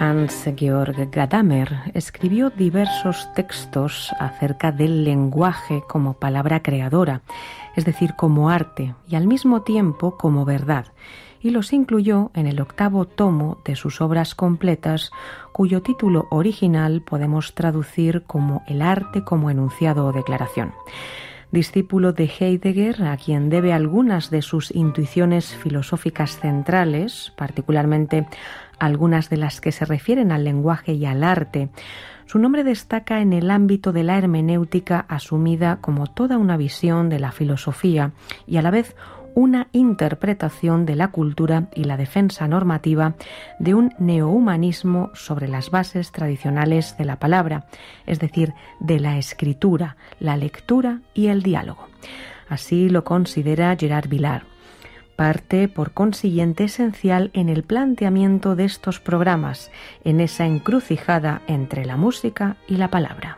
Hans-Georg Gadamer escribió diversos textos acerca del lenguaje como palabra creadora, es decir, como arte y al mismo tiempo como verdad, y los incluyó en el 8º tomo de sus obras completas, cuyo título original podemos traducir como El arte como enunciado o declaración. Discípulo de Heidegger, a quien debe algunas de sus intuiciones filosóficas centrales, particularmente algunas de las que se refieren al lenguaje y al arte, su nombre destaca en el ámbito de la hermenéutica asumida como toda una visión de la filosofía y a la vez una interpretación de la cultura y la defensa normativa de un neohumanismo sobre las bases tradicionales de la palabra, es decir, de la escritura, la lectura y el diálogo. Así lo considera Gerard Villard. Parte, por consiguiente, esencial en el planteamiento de estos programas, en esa encrucijada entre la música y la palabra.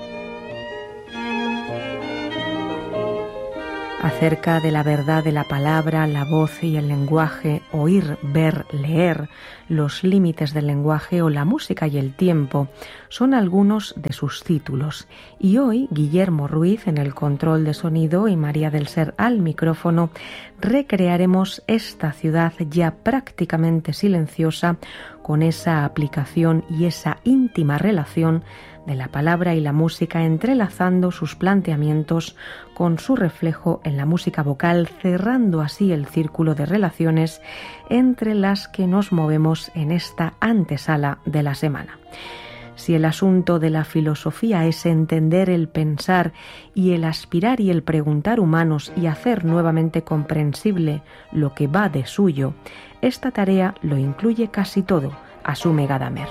Acerca de la verdad de la palabra, la voz y el lenguaje, oír, ver, leer, los límites del lenguaje o la música y el tiempo, son algunos de sus títulos. Y hoy, Guillermo Ruiz en el control de sonido y María del Ser al micrófono, recrearemos esta ciudad ya prácticamente silenciosa con esa aplicación y esa íntima relación de la palabra y la música, entrelazando sus planteamientos con su reflejo en la música vocal, cerrando así el círculo de relaciones entre las que nos movemos en esta antesala de la semana. Si el asunto de la filosofía es entender el pensar y el aspirar y el preguntar humanos y hacer nuevamente comprensible lo que va de suyo, esta tarea lo incluye casi todo, asume Gadamer.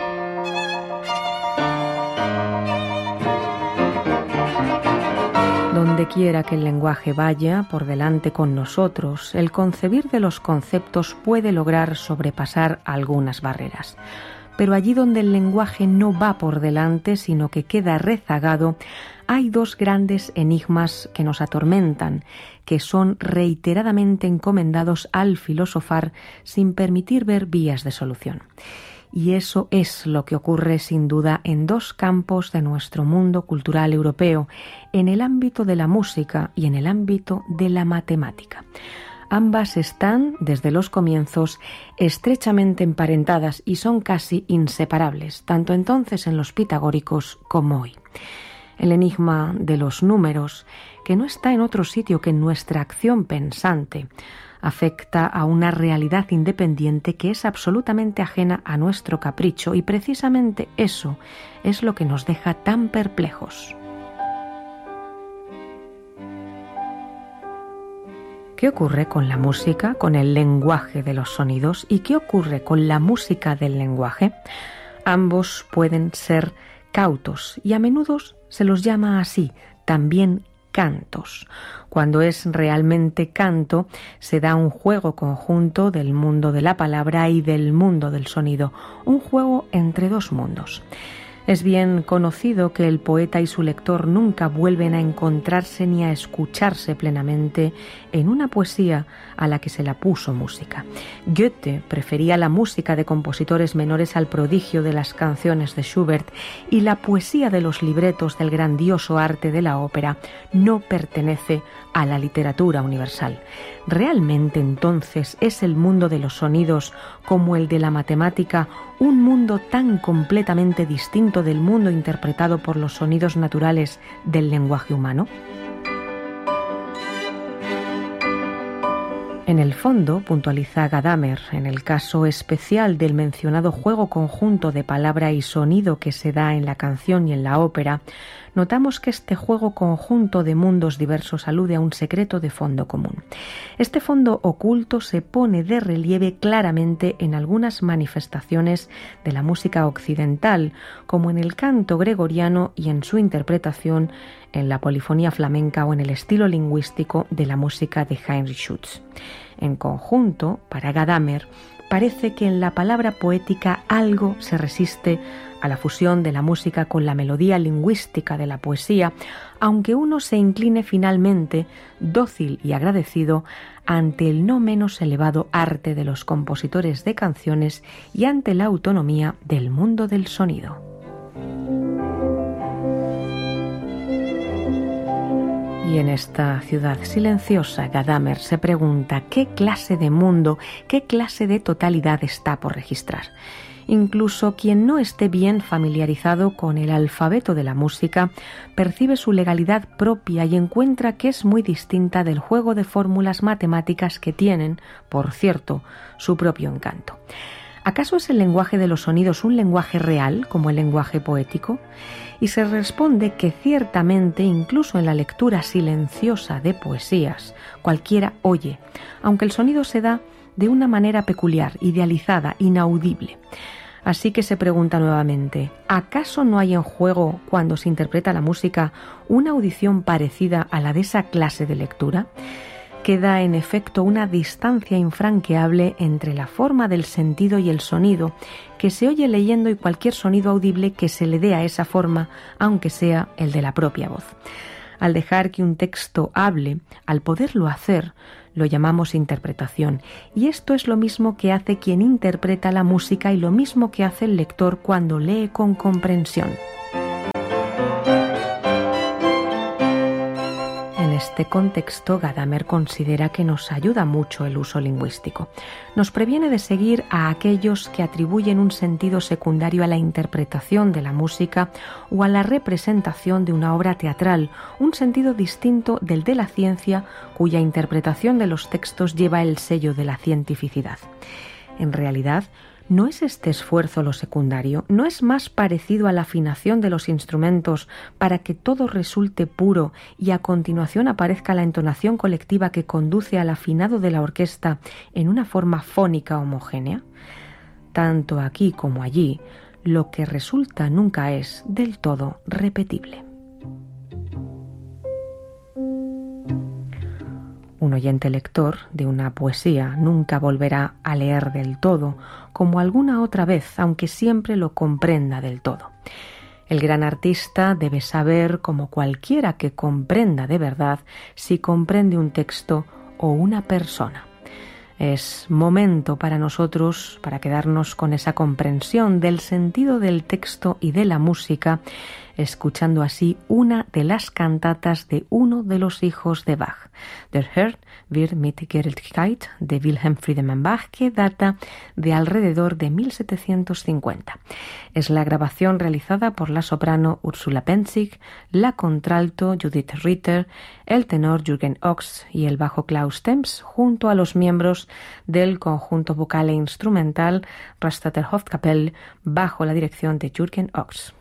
Donde quiera que el lenguaje vaya por delante con nosotros, el concebir de los conceptos puede lograr sobrepasar algunas barreras. Pero allí donde el lenguaje no va por delante, sino que queda rezagado, hay dos grandes enigmas que nos atormentan, que son reiteradamente encomendados al filosofar sin permitir ver vías de solución. Y eso es lo que ocurre sin duda en dos campos de nuestro mundo cultural europeo, en el ámbito de la música y en el ámbito de la matemática. Ambas están, desde los comienzos, estrechamente emparentadas y son casi inseparables, tanto entonces en los pitagóricos como hoy. El enigma de los números, que no está en otro sitio que en nuestra acción pensante, afecta a una realidad independiente que es absolutamente ajena a nuestro capricho y precisamente eso es lo que nos deja tan perplejos. ¿Qué ocurre con la música, con el lenguaje de los sonidos? ¿Y qué ocurre con la música del lenguaje? Ambos pueden ser cautos y a menudo se los llama así, también cantos. Cuando es realmente canto, se da un juego conjunto del mundo de la palabra y del mundo del sonido, un juego entre dos mundos. Es bien conocido que el poeta y su lector nunca vuelven a encontrarse ni a escucharse plenamente en una poesía a la que se la puso música. Goethe prefería la música de compositores menores al prodigio de las canciones de Schubert, y la poesía de los libretos del grandioso arte de la ópera no pertenece a la literatura universal. ¿Realmente entonces es el mundo de los sonidos, como el de la matemática, un mundo tan completamente distinto del mundo interpretado por los sonidos naturales del lenguaje humano? En el fondo, puntualiza Gadamer, en el caso especial del mencionado juego conjunto de palabra y sonido que se da en la canción y en la ópera, notamos que este juego conjunto de mundos diversos alude a un secreto de fondo común. Este fondo oculto se pone de relieve claramente en algunas manifestaciones de la música occidental, como en el canto gregoriano y en su interpretación en la polifonía flamenca o en el estilo lingüístico de la música de Heinrich Schütz. En conjunto, para Gadamer, parece que en la palabra poética algo se resiste a la fusión de la música con la melodía lingüística de la poesía, aunque uno se incline finalmente, dócil y agradecido, ante el no menos elevado arte de los compositores de canciones y ante la autonomía del mundo del sonido. Y en esta ciudad silenciosa, Gadamer se pregunta qué clase de mundo, qué clase de totalidad está por registrar. Incluso quien no esté bien familiarizado con el alfabeto de la música percibe su legalidad propia y encuentra que es muy distinta del juego de fórmulas matemáticas que tienen, por cierto, su propio encanto. ¿Acaso es el lenguaje de los sonidos un lenguaje real, como el lenguaje poético? Y se responde que ciertamente, incluso en la lectura silenciosa de poesías, cualquiera oye, aunque el sonido se da de una manera peculiar, idealizada, inaudible. Así que se pregunta nuevamente, ¿acaso no hay en juego, cuando se interpreta la música, una audición parecida a la de esa clase de lectura? Queda en efecto una distancia infranqueable entre la forma del sentido y el sonido que se oye leyendo y cualquier sonido audible que se le dé a esa forma, aunque sea el de la propia voz. Al dejar que un texto hable, al poderlo hacer, lo llamamos interpretación, y esto es lo mismo que hace quien interpreta la música y lo mismo que hace el lector cuando lee con comprensión. En este contexto, Gadamer considera que nos ayuda mucho el uso lingüístico. Nos previene de seguir a aquellos que atribuyen un sentido secundario a la interpretación de la música o a la representación de una obra teatral, un sentido distinto del de la ciencia, cuya interpretación de los textos lleva el sello de la cientificidad. En realidad, ¿no es este esfuerzo lo secundario? ¿No es más parecido a la afinación de los instrumentos para que todo resulte puro y a continuación aparezca la entonación colectiva que conduce al afinado de la orquesta en una forma fónica homogénea? Tanto aquí como allí, lo que resulta nunca es del todo repetible. Un oyente lector de una poesía nunca volverá a leer del todo, como alguna otra vez, aunque siempre lo comprenda del todo. El gran artista debe saber, como cualquiera que comprenda de verdad, si comprende un texto o una persona. Es momento para nosotros, para quedarnos con esa comprensión del sentido del texto y de la música, escuchando así una de las cantatas de uno de los hijos de Bach, Der Herr wird mit Gerechtigkeit, de Wilhelm Friedemann Bach, que data de alrededor de 1750. Es la grabación realizada por la soprano Ursula Penzig, la contralto Judith Ritter, el tenor Jürgen Ochs y el bajo Klaus Temps, junto a los miembros del conjunto vocal e instrumental Rastatter Hofkapelle, bajo la dirección de Jürgen Ochs.